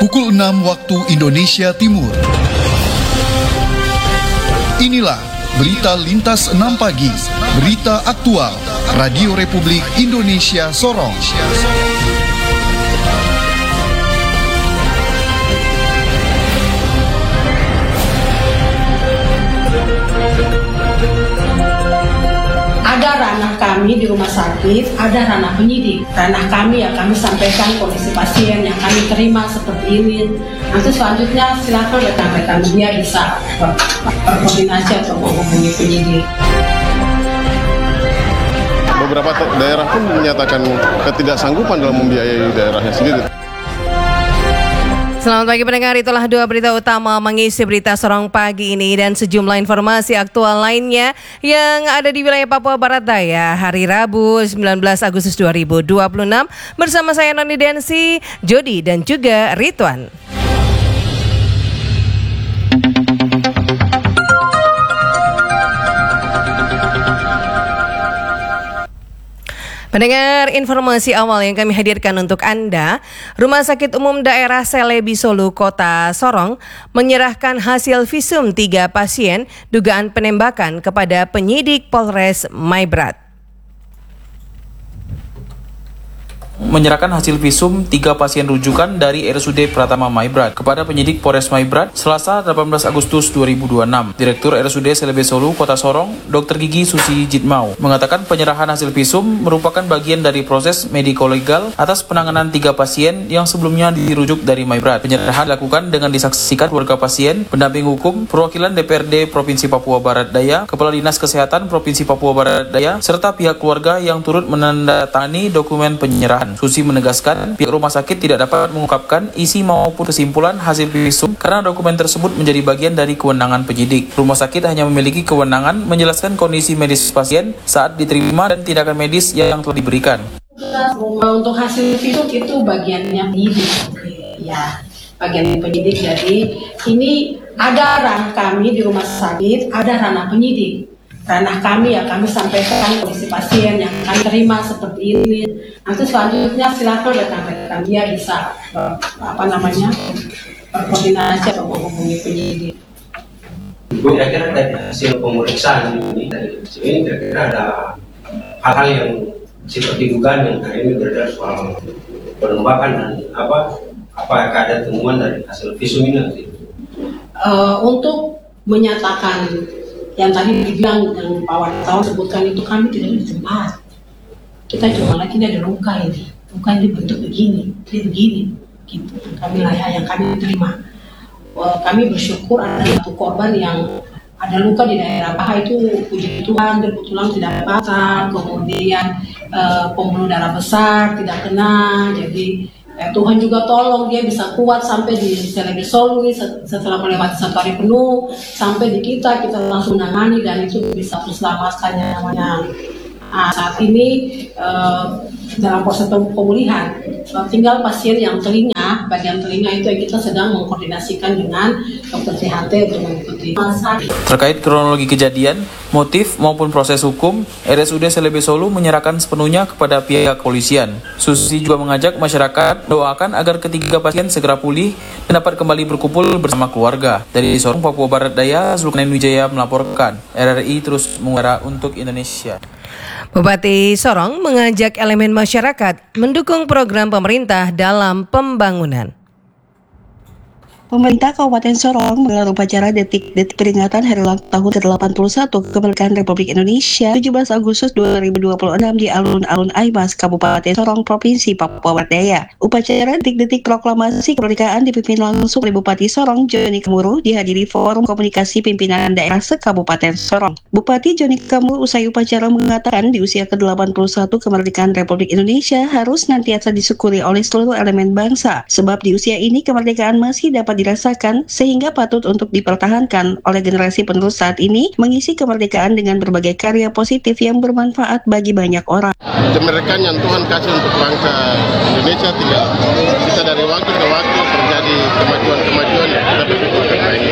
pukul 6 waktu Indonesia Timur. Inilah Berita Lintas 6 Pagi, berita aktual, Radio Republik Indonesia Sorong. Ada ranah kami di rumah sakit, ada ranah penyidik. Ranah kami ya kami sampaikan kondisi pasien yang kami terima seperti ini. Nanti selanjutnya silakan rekan-rekan media bisa berkoordinasi atau menghubungi penyidik. Beberapa daerah pun menyatakan ketidaksanggupan dalam membiayai daerahnya sendiri. Selamat pagi pendengar, itulah dua berita utama mengisi berita Sorong pagi ini dan sejumlah informasi aktual lainnya yang ada di wilayah Papua Barat Daya hari Rabu 19 Agustus 2026 bersama saya Noni Densi, Jody dan juga Ridwan. Pendengar, informasi awal yang kami hadirkan untuk Anda, Rumah Sakit Umum Daerah Selebi Solu, Kota Sorong, menyerahkan hasil visum 3 pasien dugaan penembakan kepada penyidik Polres Maibrat. Menyerahkan hasil visum 3 pasien rujukan dari RSUD Pratama Maibrat kepada penyidik Polres Maibrat Selasa 18 Agustus 2026. Direktur RSUD Selebi Solu, Kota Sorong, Dr. Gigi Susi Jitmau, mengatakan penyerahan hasil visum merupakan bagian dari proses mediko-legal atas penanganan 3 pasien yang sebelumnya dirujuk dari Maibrat. Penyerahan dilakukan dengan disaksikan keluarga pasien, pendamping hukum, perwakilan DPRD Provinsi Papua Barat Daya, Kepala Dinas Kesehatan Provinsi Papua Barat Daya, serta pihak keluarga yang turut menandatangani dokumen penyerahan. Susi menegaskan pihak rumah sakit tidak dapat mengungkapkan isi maupun kesimpulan hasil visum karena dokumen tersebut menjadi bagian dari kewenangan penyidik. Rumah sakit hanya memiliki kewenangan menjelaskan kondisi medis pasien saat diterima dan tindakan medis yang telah diberikan. Untuk hasil visum itu bagiannya penyidik, ya bagian penyidik. Jadi ini ada ranah kami di rumah sakit, ada ranah penyidik. Ranah kami ya kami sampaikan kondisi pasien yang kami terima seperti ini. Nanti selanjutnya silakan rekan-rekan dia bisa berkoordinasi atau menghubungi penyidik. Bu, kira-kira dari hasil pemeriksaan ini kira-kira ada hal-hal yang seperti dugaan yang hari ini beredar soal penembakan dan apakah ada temuan dari hasil visum ini nanti? Untuk menyatakan yang tadi dibilang yang Pak Wartawan sebutkan itu kami tidak di tempat. Kita cuma lagi ada luka ini bentuk begini, gitu. Kami layak yang kami terima. Kami bersyukur ada satu korban yang ada luka di daerah paha itu, puji Tuhan, tulang tidak patah, kemudian pembuluh darah besar tidak kena, jadi Tuhan juga tolong dia bisa kuat sampai di Selebi Solu setelah melewati 1 hari penuh sampai di kita langsung menangani dan itu bisa terselamatkan nyawanya. Saat ini dalam proses pemulihan tinggal pasien yang bagian telinga itu yang kita sedang mengkoordinasikan dengan dokter THT untuk mengikuti. Terkait kronologi kejadian, motif maupun proses hukum, RSUD Selebi Solu menyerahkan sepenuhnya kepada pihak kepolisian. Susi juga mengajak masyarakat doakan agar ketiga pasien segera pulih dan dapat kembali berkumpul bersama keluarga. Dari Sorong, Papua Barat Daya, Zulkarnain Wijaya melaporkan. RRI terus menggerak untuk Indonesia. Bupati Sorong mengajak elemen masyarakat mendukung program pemerintah dalam pembangunan. Pemerintah Kabupaten Sorong menggelar upacara detik-detik peringatan Hari Ulang Tahun ke-81 Kemerdekaan Republik Indonesia 17 Agustus 2026 di alun-alun Aimas, Kabupaten Sorong, Provinsi Papua Barat Daya. Upacara detik-detik proklamasi kemerdekaan dipimpin langsung oleh Bupati Sorong, Joni Kemuru, dihadiri Forum Komunikasi Pimpinan Daerah se-Kabupaten Sorong. Bupati Joni Kemuru usai upacara mengatakan di usia ke-81 kemerdekaan Republik Indonesia harus senantiasa disyukuri oleh seluruh elemen bangsa, sebab di usia ini kemerdekaan masih dapat dirasakan sehingga patut untuk dipertahankan oleh generasi penerus saat ini, mengisi kemerdekaan dengan berbagai karya positif yang bermanfaat bagi banyak orang. Kemerdekaan yang Tuhan kasih untuk bangsa Indonesia tidak bisa dari waktu ke waktu terjadi kemajuan yang kita bersyukur karena ini.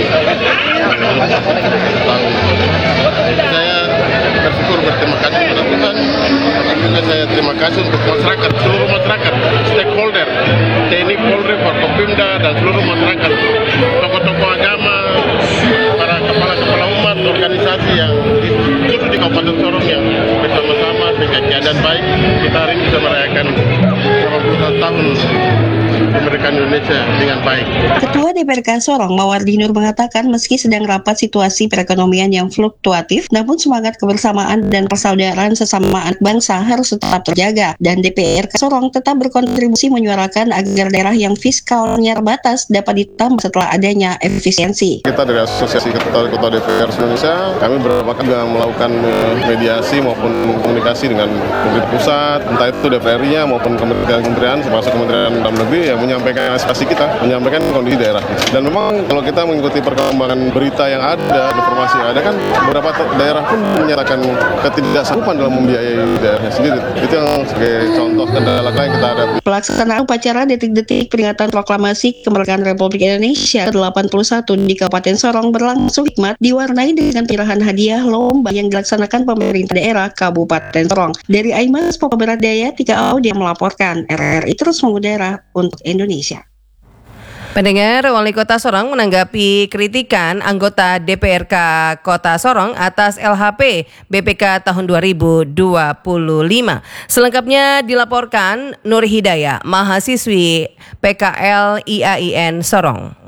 Saya bersyukur berterima kasih kepada Tuhan, tapi juga saya terima kasih untuk masyarakat, seluruh masyarakat, stakeholder TNI, Polri, Forkopimda, dan seluruh masyarakat, tokoh-tokoh agama, para kepala-kepala umat, organisasi yang khusus di Kabupaten Sorong yang bersama-sama sehingga keadaan baik, kita hari ini bisa merayakan 81 tahun kemerdekaan Indonesia dengan baik. Ketua DPRK Sorong, Mawardi Nur mengatakan meski sedang rapat situasi perekonomian yang fluktuatif, namun semangat kebersamaan dan persaudaraan sesama anak bangsa harus tetap terjaga. Dan DPRK Sorong tetap berkontribusi menyuarakan agar daerah yang fiskalnya terbatas dapat ditambah setelah adanya efisiensi. Kita dari Asosiasi Ketua DPR Indonesia, kami beberapa kali juga melakukan mediasi maupun komunikasi dengan pemerintah pusat, entah itu DPR-nya maupun kementerian-kementerian, termasuk Kementerian Dalam Negeri, yang menyampaikan aspirasi kita, menyampaikan kondisi daerah. Dan memang kalau kita mengikuti perkembangan berita yang ada, informasi yang ada, kan beberapa daerah pun menyatakan ketidaksanggupan dalam membiayai daerahnya sendiri. Itu yang sebagai contoh kendala yang kita hadapi. Pelaksanaan upacara detik-detik peringatan proklamasi kemerdekaan Republik Indonesia ke-81 di Kabupaten Sorong berlangsung hikmat, diwarnai dengan penyerahan hadiah lomba yang dilaksanakan pemerintah daerah Kabupaten Sorong. Dari Aimas, Papua Barat Daya, Tika Audi melaporkan. RRI terus mengudara untuk Indonesia. Pendengar, Wali Kota Sorong menanggapi kritikan anggota DPRK Kota Sorong atas LHP BPK tahun 2025. Selengkapnya dilaporkan Nur Hidayah, mahasiswi PKL IAIN Sorong.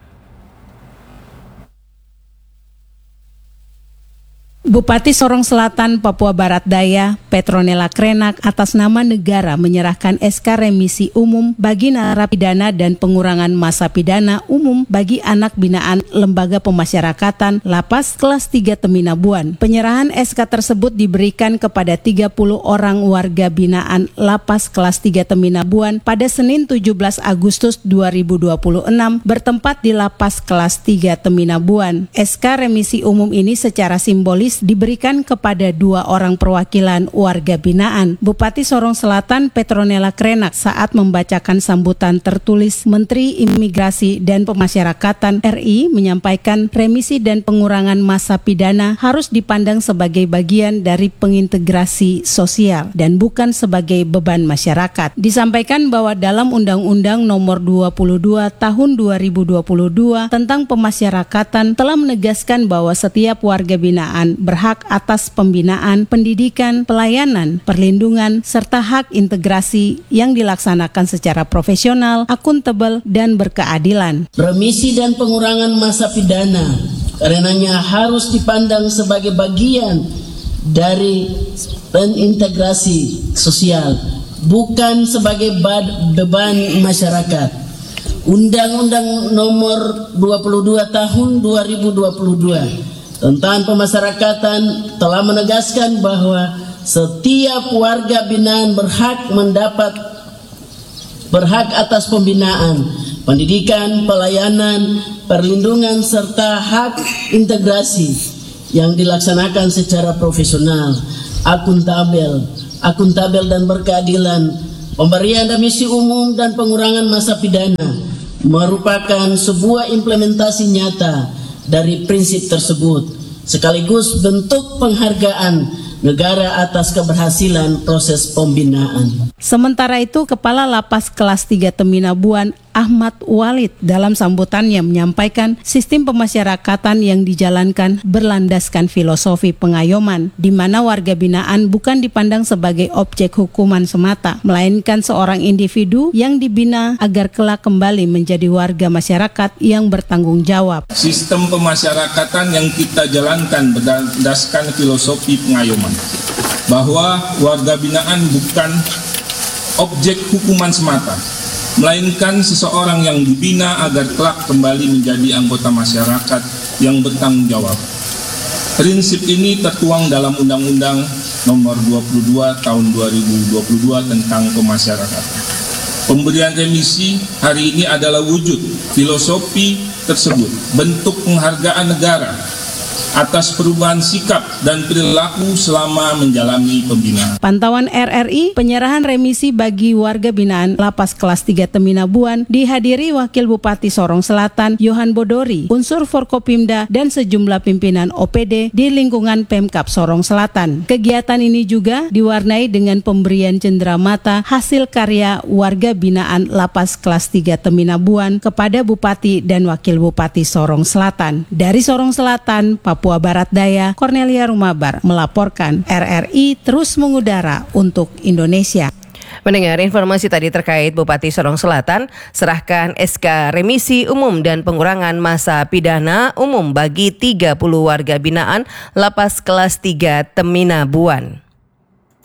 Bupati Sorong Selatan, Papua Barat Daya, Petronella Krenak atas nama negara menyerahkan SK remisi umum bagi narapidana dan pengurangan masa pidana umum bagi anak binaan Lembaga Pemasyarakatan Lapas kelas 3 Teminabuan. Penyerahan SK tersebut diberikan kepada 30 orang warga binaan Lapas kelas 3 Teminabuan pada Senin 17 Agustus 2026 bertempat di Lapas kelas 3 Teminabuan. SK remisi umum ini secara simbolis diberikan kepada 2 orang perwakilan warga binaan. Bupati Sorong Selatan Petronella Krenak saat membacakan sambutan tertulis Menteri Imigrasi dan Pemasyarakatan RI menyampaikan remisi dan pengurangan masa pidana harus dipandang sebagai bagian dari pengintegrasi sosial dan bukan sebagai beban masyarakat. Disampaikan bahwa dalam Undang-Undang Nomor 22 Tahun 2022 tentang Pemasyarakatan telah menegaskan bahwa setiap warga binaan berhak atas pembinaan, pendidikan, pelayanan, perlindungan, serta hak integrasi yang dilaksanakan secara profesional, akuntabel, dan berkeadilan. Remisi dan pengurangan masa pidana karenanya harus dipandang sebagai bagian dari integrasi sosial, bukan sebagai beban masyarakat. Undang-Undang Nomor 22 Tahun 2022 tentang Pemasyarakatan telah menegaskan bahwa setiap warga binaan berhak atas pembinaan, pendidikan, pelayanan, perlindungan, serta hak integrasi yang dilaksanakan secara profesional, akuntabel dan berkeadilan. Pemberian remisi umum dan pengurangan masa pidana merupakan sebuah implementasi nyata dari prinsip tersebut, sekaligus bentuk penghargaan negara atas keberhasilan proses pembinaan. Sementara itu, Kepala Lapas kelas 3 Teminabuan Ahmad Walid dalam sambutannya menyampaikan sistem pemasyarakatan yang dijalankan berlandaskan filosofi pengayoman, di mana warga binaan bukan dipandang sebagai objek hukuman semata, melainkan seorang individu yang dibina agar kelak kembali menjadi warga masyarakat yang bertanggung jawab. Sistem pemasyarakatan yang kita jalankan berdasarkan filosofi pengayoman, bahwa warga binaan bukan objek hukuman semata, melainkan seseorang yang dibina agar kelak kembali menjadi anggota masyarakat yang bertanggung jawab. Prinsip ini tertuang dalam Undang-Undang Nomor 22 Tahun 2022 tentang Pemasyarakatan. Pemberian remisi hari ini adalah wujud filosofi tersebut, bentuk penghargaan negara atas perubahan sikap dan perilaku selama menjalani pembinaan. Pantauan RRI, penyerahan remisi bagi warga binaan Lapas Kelas 3 Teminabuan dihadiri Wakil Bupati Sorong Selatan Yohan Bodori, unsur Forkopimda dan sejumlah pimpinan OPD di lingkungan Pemkab Sorong Selatan. Kegiatan ini juga diwarnai dengan pemberian cenderamata hasil karya warga binaan Lapas Kelas 3 Teminabuan kepada Bupati dan Wakil Bupati Sorong Selatan. Dari Sorong Selatan, Papua Barat Daya, Cornelia Rumabar melaporkan. RRI terus mengudara untuk Indonesia. Mendengar informasi tadi terkait Bupati Sorong Selatan, serahkan SK remisi umum dan pengurangan masa pidana umum bagi 30 warga binaan Lapas Kelas 3 Teminabuan.